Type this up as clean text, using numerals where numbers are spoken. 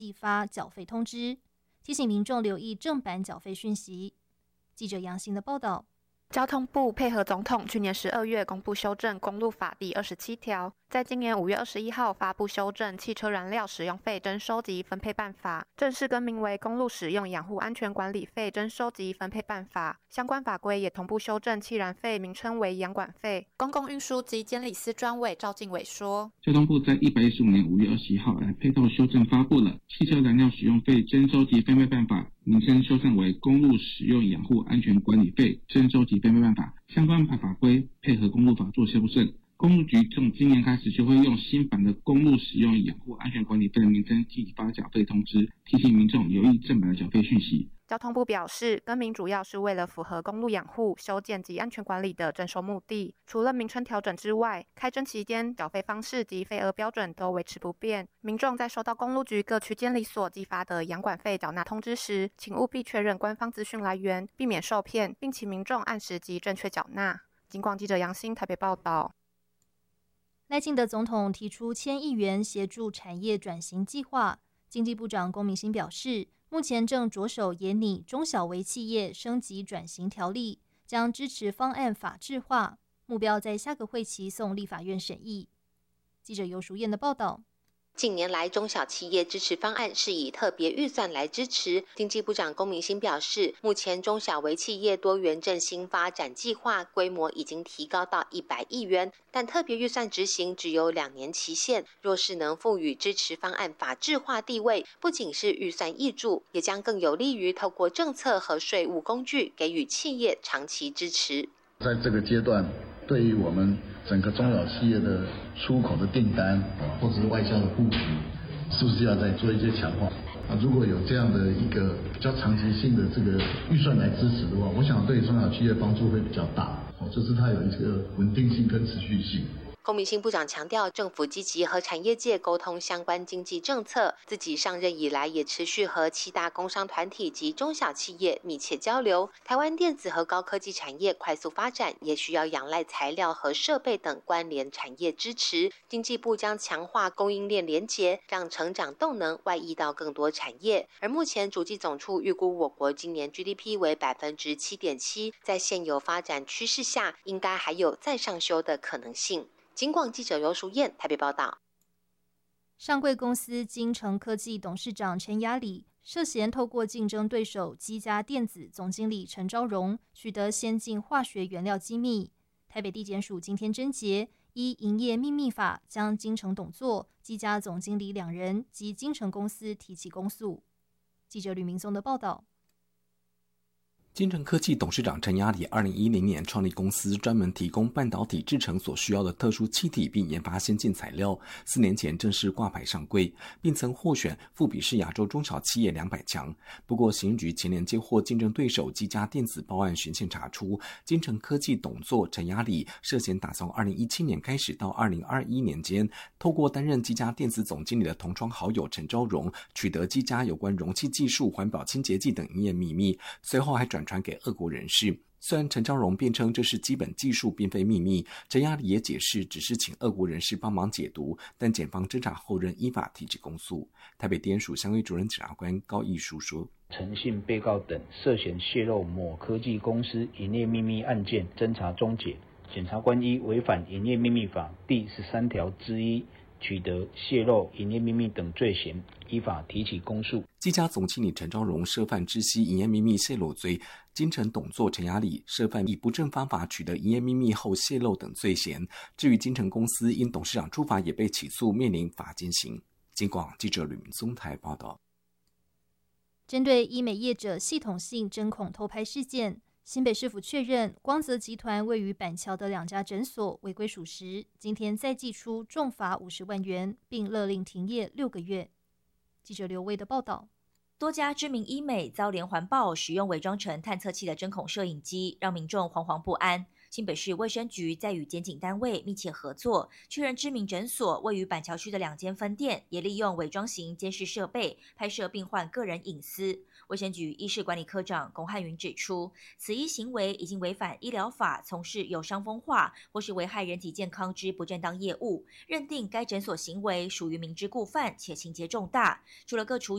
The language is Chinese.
寄发缴费通知，提醒民众留意正版缴费讯息。记者杨欣的报道。 交通部配合总统去年12月公布修正公路法第27条，在今年5月21号发布修正汽车燃料使用费征收及分配办法，正式更名为公路使用养护安全管理费征收及分配办法。相关法规也同步修正汽燃费名称为养管费。公共运输及监理司专委赵敬伟说， 交通部在115年5月21号来配套修正发布了汽车燃料使用费征收及分配办法，名称修正为公路使用养护安全管理费征收及分配办法。相关法规配合公路法做修正，公路局从今年开始就会用新版的公路使用养护安全管理费的名称寄发缴费通知，提醒民众留意正版的缴费讯息。 交通部表示，更名主要是为了符合公路养护、修建及安全管理的征收目的。除了名称调整之外，开征期间缴费方式及费额标准都维持不变。民众在收到公路局各区监理所寄发的养管费缴纳通知时，请务必确认官方资讯来源，避免受骗，并请民众按时及正确缴纳。警广记者杨欣台北报道。 赖清德总统提出1000亿元协助产业转型计划，经济部长龚明鑫表示，目前正着手研拟中小微企业升级转型条例，将支持方案法制化，目标在下个会期送立法院审议。记者尤淑燕的报道。 近年来，中小企业支持方案是以特别预算来支持。经济部长龚明鑫表示，目前中小微企业多元振兴发展计划规模已经提高到100亿元，但特别预算执行只有2年期限。若是能赋予支持方案法制化地位，不仅是预算挹注，也将更有利于透过政策和税务工具给予企业长期支持。 在这个阶段，对于我们整个中小企业的出口的订单或者是外销的布局，是不是要再做一些强化？如果有这样的一个比较长期性的这个预算来支持的话，我想对中小企业帮助会比较大，就是它有一个稳定性跟持续性。 龚明鑫部长强调，政府积极和产业界沟通相关经济政策，自己上任以来也持续和7大工商团体及中小企业密切交流。台湾电子和高科技产业快速发展，也需要仰赖材料和设备等关联产业支持。经济部将强化供应链连结，让成长动能外溢到更多产业。而目前主计总处预估我国今年 GDP 为7.7%，在现有发展趋势下，应该还有再上修的可能性。警广记者尤淑燕台北报道。 上柜公司精诚科技董事长陈雅里涉嫌透过竞争对手基嘉电子总经理陈昭荣取得先进化学原料机密。台北地检署今天侦结，依营业秘密法将精诚董座、基嘉总经理2人及精诚公司提起公诉。记者吕明松的报道。 精诚科技董事长陈雅里2010年创立公司，专门提供半导体制成所需要的特殊气体，并研发先进材料。4年前正式挂牌上柜，并曾获选富比士亚洲中小企业200强。不过，行政局前年接获竞争对手基嘉电子报案循线查出，精诚科技董座陈雅里涉嫌打从2017年开始到2021年间，透过担任基嘉电子总经理的同窗好友陈昭荣，取得基嘉有关容器技术、环保清洁剂等营业秘密，随后还转传给俄国人士。虽然陈昭荣辩称这是基本技术并非秘密，陈雅里也解释只是请俄国人士帮忙解读，但检方侦查后仍依法提起公诉。台北地检署相关主任检察官高义书说， 陈姓被告等涉嫌泄露某科技公司营业秘密案件侦查终结，检察官依违反营业秘密法第13条之1取得泄露营业秘密等罪嫌，依法提起公诉。 基嘉总经理陈昭荣涉犯知悉营业秘密泄露罪，精诚董座陈雅里涉犯以不正方法取得营业秘密后泄露等罪嫌。至于精诚公司因董事长出法也被起诉，面临罚金刑。警广记者吕明松台报道。 针对医美业者系统性针孔偷拍事件，新北市府确认光泽集团位于板桥的2家诊所违规属实，今天再祭出重罚50万元，并勒令停业6个月。记者刘威的报道。 多家知名医美遭连环爆使用伪装成探测器的针孔摄影机，让民众惶惶不安。新北市卫生局在与检警单位密切合作，确认知名诊所位于板桥区的2间分店，也利用伪装型监视设备拍摄病患个人隐私。卫生局医事管理科长龚汉云指出，此一行为已经违反医疗法，从事有伤风化或是危害人体健康之不正当业务，认定该诊所行为属于明知故犯且情节重大。除了各处